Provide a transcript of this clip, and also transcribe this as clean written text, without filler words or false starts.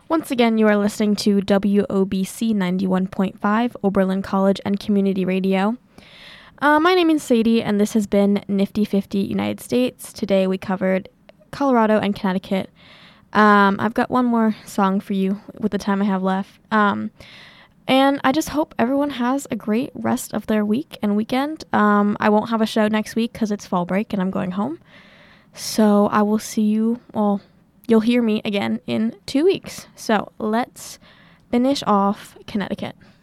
Once again, you are listening to WOBC 91.5, Oberlin College and Community Radio. My name is Sadie, and this has been Nifty 50 United States. Today we covered Colorado and Connecticut. I've got one more song for you with the time I have left. And I just hope everyone has a great rest of their week and weekend. I won't have a show next week because it's fall break and I'm going home. So I will see you, you'll hear me again in 2 weeks. So let's finish off Connecticut.